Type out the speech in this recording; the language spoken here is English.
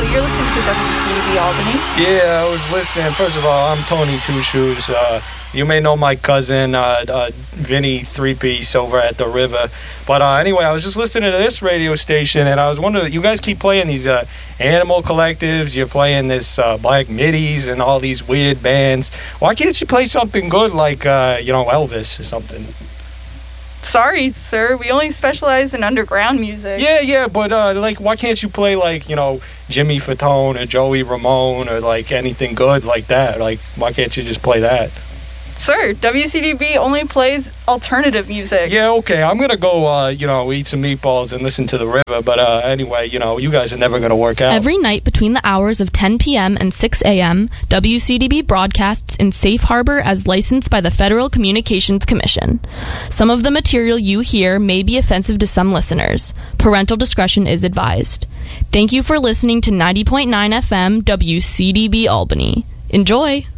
you're listening to WCDB Albany. Yeah, I was listening. First of all, I'm Tony Two Shoes. You may know my cousin, Vinny Three-Piece over at the River. But anyway, I was just listening to this radio station, and I was wondering, you guys keep playing these Animal Collectives, you're playing this Black Middies and all these weird bands. Why can't you play something good like, Elvis or something? Sorry, sir. We only specialize in underground music. Yeah, but why can't you play Jimmy Fatone or Joey Ramone or anything good like that? Why can't you just play that? Sir, WCDB only plays alternative music. Yeah, okay. I'm gonna go, eat some meatballs and listen to the River. But anyway, you guys are never gonna work out. Every night between the hours of 10 p.m. and 6 a.m., WCDB broadcasts in safe harbor as licensed by the Federal Communications Commission. Some of the material you hear may be offensive to some listeners. Parental discretion is advised. Thank you for listening to 90.9 FM WCDB Albany. Enjoy!